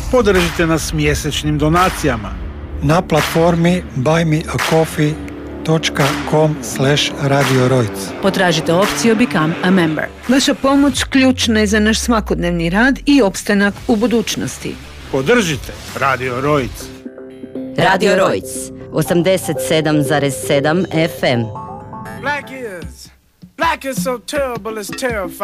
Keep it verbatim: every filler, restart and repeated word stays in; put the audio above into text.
Podržite nas mjesečnim donacijama na platformi buy me a coffee dot com slash radio rojc. Potražite opciju Become a Member. Vaša pomoć ključna je za naš svakodnevni rad i opstanak u budućnosti. Podržite Radio Rojc. Radio Rojc, osamdeset sedam zarez sedam F M. Black is, black is so terrible, it's terrifying.